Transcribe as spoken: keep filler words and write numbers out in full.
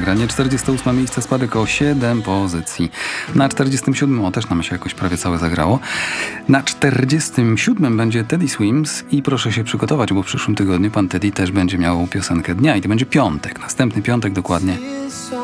nagranie. czterdzieste ósme miejsce, spadek o siedem pozycji. Na czterdziestym siódmym, o też nam się jakoś prawie całe zagrało. Na czterdziestym siódmym będzie Teddy Swims i proszę się przygotować, bo w przyszłym tygodniu pan Teddy też będzie miał piosenkę dnia i to będzie piątek, następny piątek dokładnie.